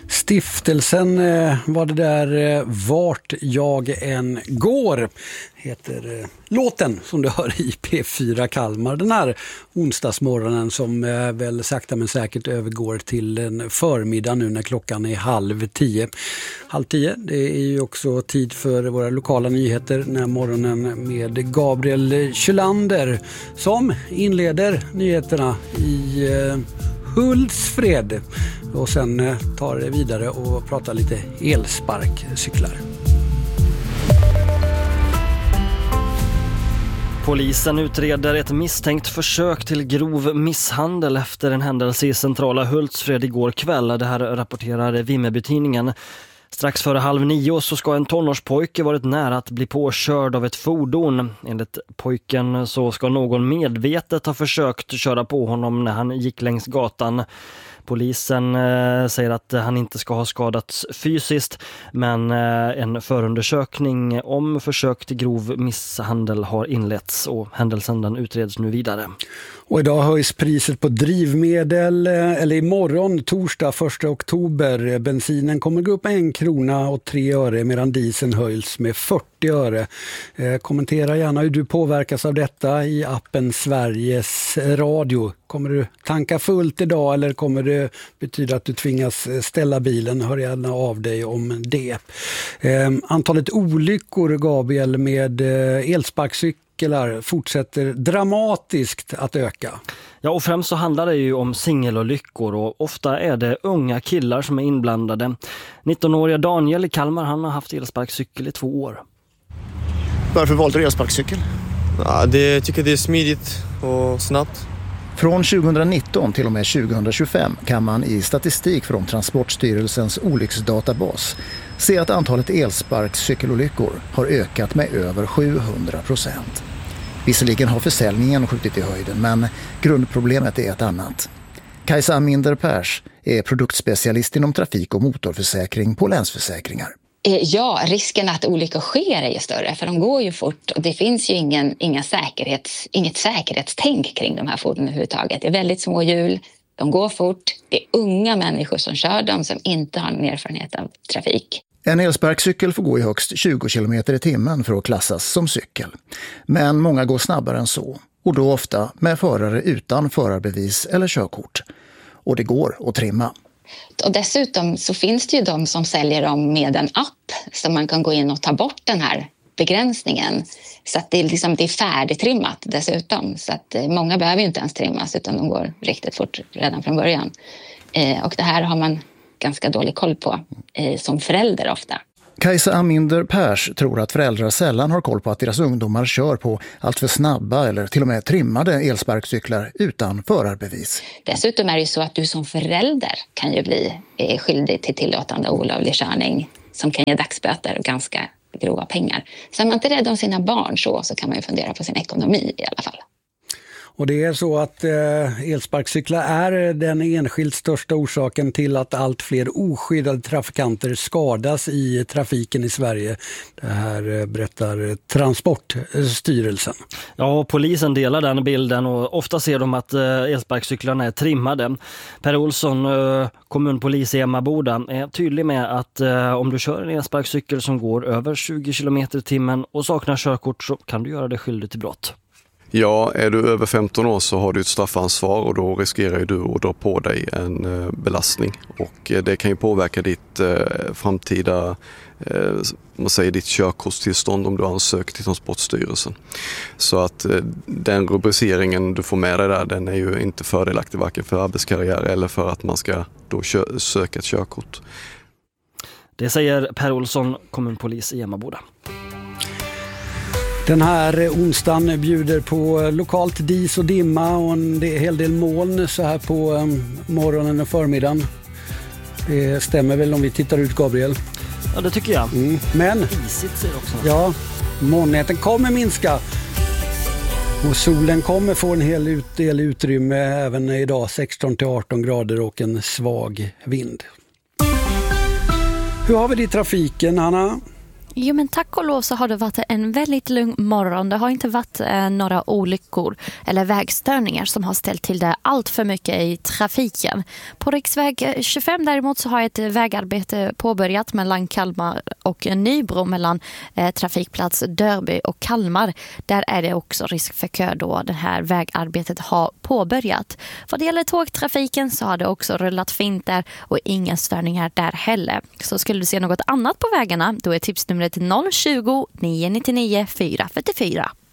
Stiftelsen var det där Vart jag än går heter låten som du hör i P4 Kalmar den här onsdagsmorgonen som väl sakta men säkert övergår till en förmiddag nu när klockan är 9:30. 9:30, det är ju också tid för våra lokala nyheter den här morgonen med Gabriel Kjellander som inleder nyheterna i Hultsfred och sen tar det vidare och pratar lite elsparkcyklar. Polisen utreder ett misstänkt försök till grov misshandel efter en händelse i centrala Hultsfred igår kväll. Det här rapporterar Vimmerby-tidningen. Strax före 8:30 så ska en tonårspojke varit nära att bli påkörd av ett fordon. Enligt pojken så ska någon medvetet ha försökt köra på honom när han gick längs gatan. Polisen säger att han inte ska ha skadats fysiskt, men en förundersökning om försök till grov misshandel har inletts och händelsen den utreds nu vidare. Och idag höjs priset på drivmedel, eller imorgon, torsdag 1 oktober. Bensinen kommer gå upp 1 krona och 3 öre medan dieseln höjs med 40 öre. Kommentera gärna hur du påverkas av detta i appen Sveriges Radio. Kommer du tanka fullt idag eller kommer det betyda att du tvingas ställa bilen? Hör gärna av dig om det. Antalet olyckor, Gabriel, med elsparkcyklar fortsätter dramatiskt att öka. Ja, och främst så handlar det ju om singelolyckor och ofta är det unga killar som är inblandade. 19-åriga Daniel i Kalmar, han har haft elsparkcykel i 2 år. Varför valde du elsparkcykel? Ja, jag tycker det är smidigt och snabbt. Från 2019 till och med 2025 kan man i statistik från Transportstyrelsens olycksdatabas se att antalet elsparkcykelolyckor har ökat med över 700%. Visserligen har försäljningen skjutit i höjden, men grundproblemet är ett annat. Kajsa Aminder Pers är produktspecialist inom trafik- och motorförsäkring på Länsförsäkringar. Ja, risken att olyckor sker är ju större för de går ju fort och det finns ju inget säkerhetstänk kring de här fordonen överhuvudtaget. Det är väldigt små hjul, de går fort, det är unga människor som kör dem som inte har någon erfarenhet av trafik. En elsparkcykel får gå i högst 20 km i timmen för att klassas som cykel. Men många går snabbare än så och då ofta med förare utan förarbevis eller körkort. Och det går att trimma. Och dessutom så finns det ju de som säljer dem med en app så man kan gå in och ta bort den här begränsningen. Så att det är färdigtrimmat dessutom. Så att många behöver ju inte ens trimmas utan de går riktigt fort redan från början. Och det här har man ganska dålig koll på som förälder ofta. Kajsa Aminder Pers tror att föräldrar sällan har koll på att deras ungdomar kör på allt för snabba eller till och med trimmade elsparkcyklar utan förarbevis. Dessutom är det ju så att du som förälder kan ju bli skyldig till tillåtande olovlig körning som kan ge dagsböter och ganska grova pengar. Så är man inte rädd om sina barn så kan man ju fundera på sin ekonomi i alla fall. Och det är så att elsparkcyklar är den enskilt största orsaken till att allt fler oskyddade trafikanter skadas i trafiken i Sverige. Det här berättar Transportstyrelsen. Ja, polisen delar den bilden och ofta ser de att elsparkcyklarna är trimmade. Per Olsson, kommunpolis i Emmaboda, är tydlig med att om du kör en elsparkcykel som går över 20 km i timmen och saknar körkort så kan du göra det skyldig till brott. Ja, är du över 15 år så har du ett straffansvar och då riskerar du att dra på dig en belastning. Och det kan ju påverka ditt framtida ditt körkortstillstånd om du ansöker till Transportstyrelsen. Så att den rubriceringen du får med dig där, den är ju inte fördelaktig varken för arbetskarriär eller för att man ska då söka ett körkort. Det säger Per Olsson, kommunpolis i Emmaboda. Den här onsdagen bjuder på lokalt dis och dimma och en hel del moln så här på morgonen och förmiddagen. Det stämmer väl om vi tittar ut, Gabriel? Ja, det tycker jag. Men isigt ser det också. Ja, molnheten kommer minska. Och solen kommer få en hel del utrymme även idag, 16-18 grader och en svag vind. Hur har vi det i trafiken, Hanna? Jo, men tack och lov så har det varit en väldigt lugn morgon. Det har inte varit några olyckor eller vägstörningar som har ställt till det allt för mycket i trafiken. På riksväg 25 däremot så har ett vägarbete påbörjat mellan Kalmar och Nybro mellan trafikplats Dörby och Kalmar. Där är det också risk för kö då det här vägarbetet har påbörjat. Vad det gäller tågtrafiken så har det också rullat fint där och inga störningar där heller. Så skulle du se något annat på vägarna, då är tipsnumret 020 999 444.